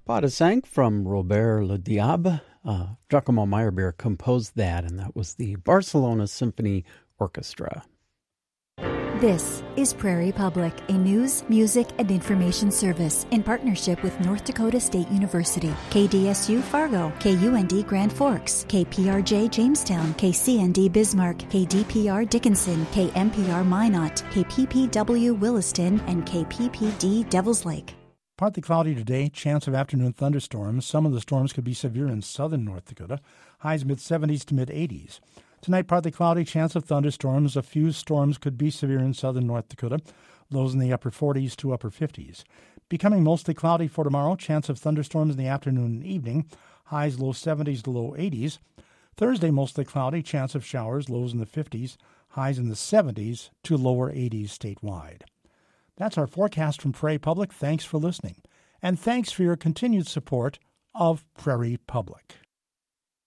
Pas de Cinq from Robert Le Diable. Giacomo Meyerbeer composed that, and that was the Barcelona Symphony Orchestra. This is Prairie Public, a news, music, and information service in partnership with North Dakota State University, KDSU Fargo, KUND Grand Forks, KPRJ Jamestown, KCND Bismarck, KDPR Dickinson, KMPR Minot, KPPW Williston, and KPPD Devils Lake. Partly cloudy today, chance of afternoon thunderstorms. Some of the storms could be severe in southern North Dakota. Highs mid-70s to mid-80s. Tonight, partly cloudy, chance of thunderstorms. A few storms could be severe in southern North Dakota. Lows in the upper 40s to upper 50s. Becoming mostly cloudy for tomorrow. Chance of thunderstorms in the afternoon and evening. Highs low 70s to low 80s. Thursday, mostly cloudy, chance of showers. Lows in the 50s. Highs in the 70s to lower 80s statewide. That's our forecast from Prairie Public. Thanks for listening. And thanks for your continued support of Prairie Public.